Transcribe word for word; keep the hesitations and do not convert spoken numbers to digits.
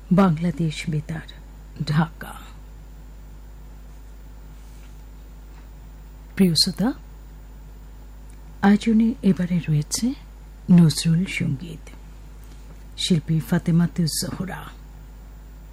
বাংলাদেশ বেতার, ঢাকা। প্রিয় শ্রোতা, আয়োজনে এবারে রয়েছে নজরুল সঙ্গীত, শিল্পী ফাতেমাতুজ জোহরা।